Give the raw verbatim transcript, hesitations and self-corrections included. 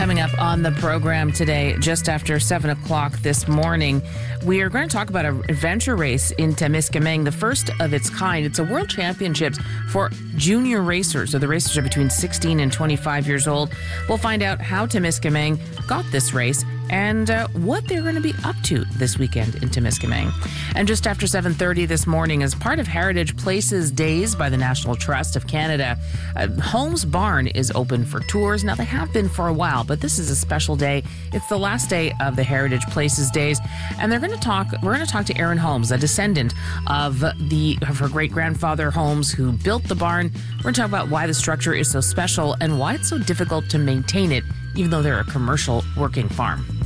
Coming up on the program today, just after seven o'clock this morning, we are going to talk about an adventure race in Temiskaming, the first of its kind. It's a world championships for junior racers. So the racers are between sixteen and twenty-five years old. We'll find out how Temiskaming got this race and uh, what they're going to be up to this weekend in Temiskaming. And just after seven thirty this morning, as part of Heritage Places Days by the National Trust of Canada, uh, Holmes Barn is open for tours. Now, they have been for a while, but this is a special day. It's the last day of the Heritage Places Days, and they're going to talk. We're going to talk to Erin Holmes, a descendant of the of her great grandfather Holmes, who built the barn. We're going to talk about why the structure is so special and why it's so difficult to maintain it, even though they're a commercial working farm.